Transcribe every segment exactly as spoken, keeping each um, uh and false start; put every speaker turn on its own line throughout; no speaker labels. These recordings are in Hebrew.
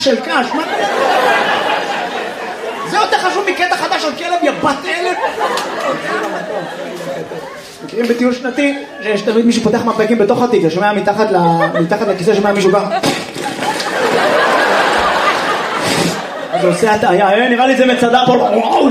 של קש, מה? זה יותר חשוב מקטע חדש על כלב יבת אלף. מכירים בטיול שנתי שיש תמיד מישהו פותח מפקים בתוך התיק, שומע מתחת לכיסא, שומע מישהו גם אז הוא עושה הטעיה, נראה לי זה מצדה פה. וואו,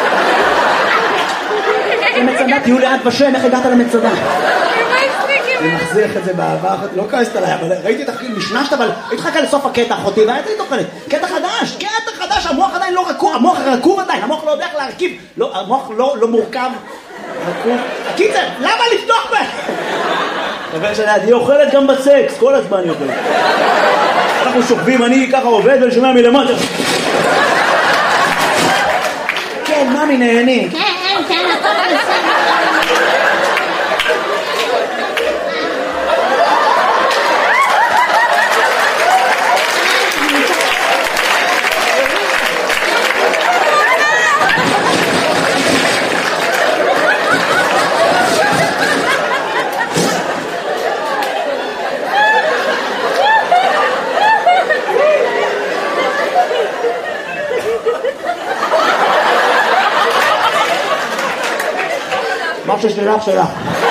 זה מצדה, תהיו לאט בשם, איך הגעת למצדה? אני מחזיך את זה בעבר, לא כעסת עליי, אבל ראיתי את החכים, משמשת, אבל הייתי חכה לסוף הקטע אחותי, והייתי תוכלת, קטע חדש, קטע חדש, המוח עדיין לא רקוב, המוח רקוב עדיין, המוח לא יודע איך להרכיב, המוח לא מורכב, רקוב. הקיצר, למה לפתוח בה? אבל שליד, היא אוכלת גם בסקס, כל הזמן היא אוכלת. אנחנו שוכבים, אני ככה עובד ושומע מלמטה. כן, ממי נהני.
כן, כן, הכל בסדר.
מה ששלך שלך.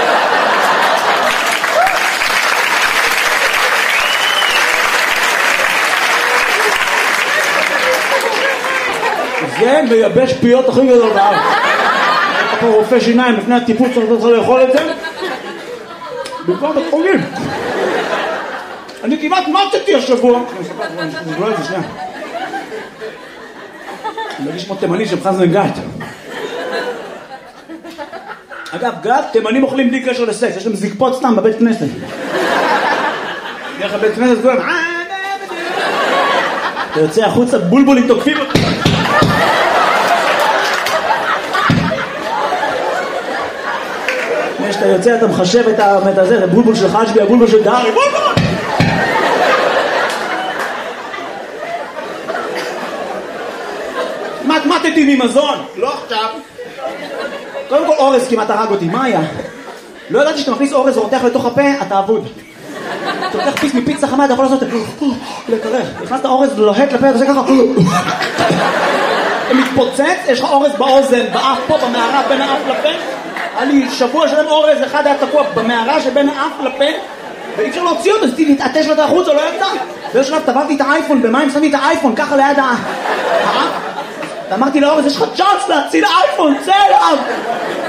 זה מייבש פיות הכי גדול בארץ. אתה פה רופא שיניים לפני הטיפול צריך לאכול את זה במקום בית חולים. אני כמעט מתתי השבוע. אני אספר את זה שנייה. אני מרגיש כמו תימני של חזן גת. אגב, גת, תימנים אוכלים בלי קשר לסקס, יש להם זקפות סתם בבית כנסת. דרך הבית כנסת כולם, אתה יוצא החוצה, בולבולים תוקפים אותך. כשאתה יוצא אתה מחשב את הזה, את הבולבול של חשבי, הבולבול של דארי, בולבול! מתמטתי ממזון, לא עכשיו. קודם כל אורז כמעט הרג אותי, מה היה? לא ידעתי שאתה מכניס אורז ורותח לתוך הפה, אתה אבוד. אתה לוקח פיס מפיצה חמה, אתה יכול לעשות לקרח. נכנסת אורז לוהט לפה, אתה עושה ככה. אתה מתפוצץ, יש לך אורז באוזן, באף פה, במערה, בין האף לפה. היה לי שבוע שלם אורז, אחד היה תקוע במערה שבין האף לפה, ואי אפשר להוציא אותו, אז תתעטש לו את החוץ, או לא יצא. באיזשהו שלב טבעתי את האייפון, במים שמתי את האייפון, ככה ליד האף. ואמרתי לאורז, יש לך צ'אנס להציל האייפון, צא אליו!